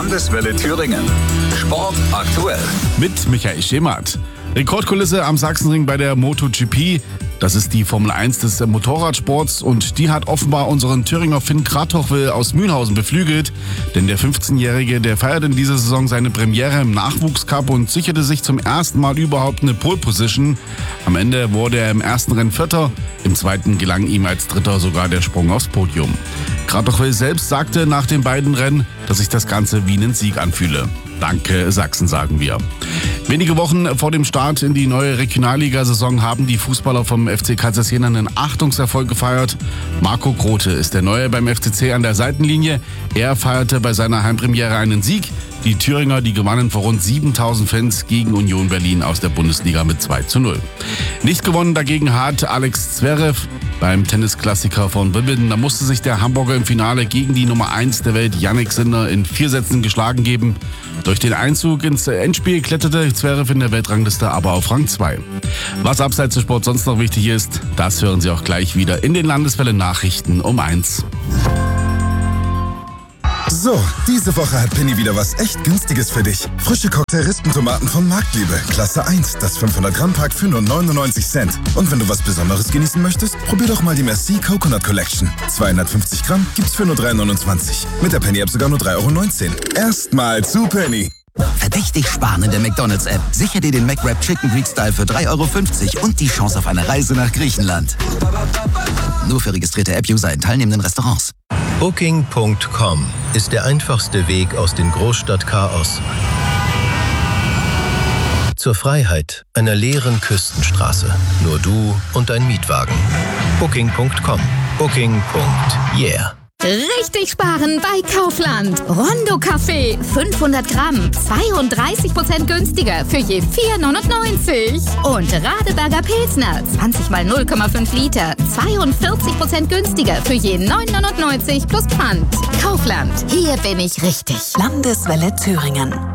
Landeswelle Thüringen. Sport aktuell. Mit Michael Schemert. Rekordkulisse am Sachsenring bei der MotoGP. Das ist die Formel 1 des Motorradsports und die hat offenbar unseren Thüringer Finn Kratochwill aus Mühlhausen beflügelt. Denn der 15-Jährige, der feiert in dieser Saison seine Premiere im Nachwuchscup und sicherte sich zum ersten Mal überhaupt eine Pole Position. Am Ende wurde er im ersten Rennen Vierter, im zweiten gelang ihm als Dritter sogar der Sprung aufs Podium. Kratochwill selbst sagte nach den beiden Rennen, dass sich das Ganze wie einen Sieg anfühle. Danke Sachsen, sagen wir. Wenige Wochen vor dem Start in die neue Regionalligasaison haben die Fußballer vom FC Kaiserslautern einen Achtungserfolg gefeiert. Marco Grote ist der Neue beim FCC an der Seitenlinie. Er feierte bei seiner Heimpremiere einen Sieg. Die Thüringer, die gewannen vor rund 7.000 Fans gegen Union Berlin aus der Bundesliga mit 2:0. Nicht gewonnen dagegen hat Alex Zverev beim Tennisklassiker von Wimbledon. Da musste sich der Hamburger im Finale gegen die Nummer 1 der Welt, Jannik Sinner, in 4 Sätzen geschlagen geben. Durch den Einzug ins Endspiel kletterte Zverev in der Weltrangliste aber auf Rang 2. Was abseits des Sports sonst noch wichtig ist, das hören Sie auch gleich wieder in den Landeswelle-Nachrichten um 1. So, diese Woche hat Penny wieder was echt Günstiges für dich. Frische Cocktail-Rispentomaten von Marktliebe, Klasse 1, das 500-Gramm-Pack für nur 99 Cent. Und wenn du was Besonderes genießen möchtest, probier doch mal die Merci Coconut Collection. 250 Gramm gibt's für nur 3,29. Mit der Penny-App sogar nur 3,19 €. Erstmal zu Penny. Verdächtig sparen in der McDonald's-App. Sicher dir den McWrap Chicken Greek Style für 3,50 € und die Chance auf eine Reise nach Griechenland. Nur für registrierte App-User in teilnehmenden Restaurants. Booking.com ist der einfachste Weg aus dem Großstadtchaos zur Freiheit einer leeren Küstenstraße. Nur du und dein Mietwagen. Booking.com. Booking.yeah. Richtig sparen bei Kaufland. Rondo Kaffee, 500 Gramm, 32% günstiger für je 4,99 €. Und Radeberger Pilsner, 20 mal 0,5 Liter, 42% günstiger für je 9,99 € plus Pfand. Kaufland, hier bin ich richtig. Landeswelle Thüringen.